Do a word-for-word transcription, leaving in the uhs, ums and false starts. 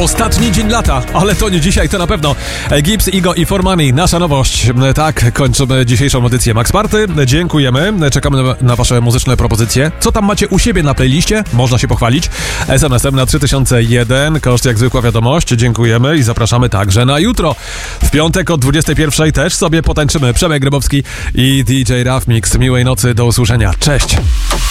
Ostatni dzień lata, ale to nie dzisiaj, to na pewno. Gibbs, Igo i For Money, nasza nowość. Tak, kończymy dzisiejszą edycję Max Party. Dziękujemy, czekamy na, na wasze muzyczne propozycje. Co tam macie u siebie na playliście? Można się pochwalić. es em esem na trzy tysiące jeden, koszt jak zwykła wiadomość. Dziękujemy i zapraszamy także na jutro. W piątek od dwudziestej pierwszej też sobie potańczymy. Przemek Grybowski i D J Raf Mix. Miłej nocy, do usłyszenia. Cześć!